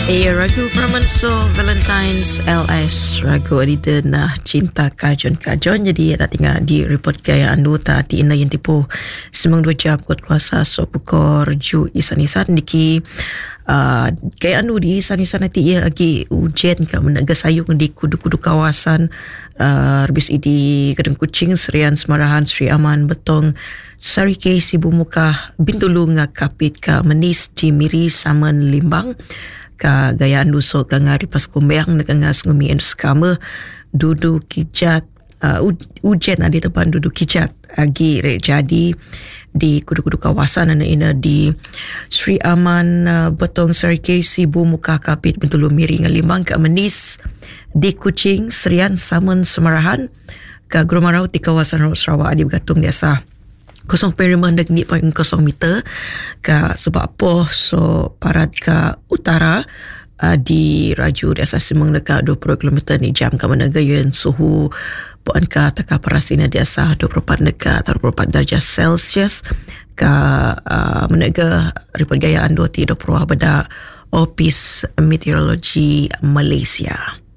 Ragu Pramanso Valentine's LS Ragu editor nah cinta kajon-kajon. Jadi tak tinggal di report gaya andu tak tina yang tipu semang 2 jam kot kuasa so pukor ju isan-isan diki gaya andu di isan-isan nanti ia lagi ujian ke menaga sayung di kudu-kudu kawasan rebis idi Kedeng Kucing Serian Semarahan Sri Aman Betong Sarike Sibu Muka Bintulu ngakapit ka Menis di Miri Saman Limbang ka gayaan duso ka ngari pas kumbayang nagangas ngumien skama dudu kijat ujen adi tepan dudu kijat agi re jadi di kudu-kudu kawasan ina di Sri Aman Betong Sarike Sibu Muka Kapit Bintulu Miri Ngalimbang ka Menis di Kucing Serian Saman Semarahan ka Grumarau di kawasan Sarawak di Begatung biasa 0.0 meter ke sebab apa so parat ke utara di Raju di asas semang dekat 20 km ni jam ke mana gayun suhu bukan ke taka parasina di asas 24 dekat 24 darjah Celsius ke menaga report gayaan 23 beda Office Meteorologi Malaysia.